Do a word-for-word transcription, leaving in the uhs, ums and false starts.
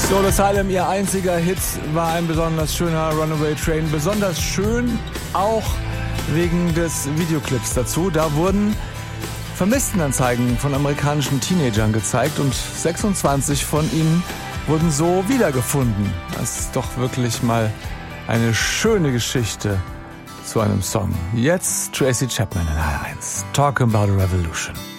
Soul Asylum, ihr einziger Hit, war ein besonders schöner Runaway Train. Besonders schön auch wegen des Videoclips dazu. Da wurden Vermisstenanzeigen von amerikanischen Teenagern gezeigt und sechsundzwanzig von ihnen wurden so wiedergefunden. Das ist doch wirklich mal eine schöne Geschichte zu einem Song. Jetzt Tracy Chapman in H eins. Talk About a Revolution.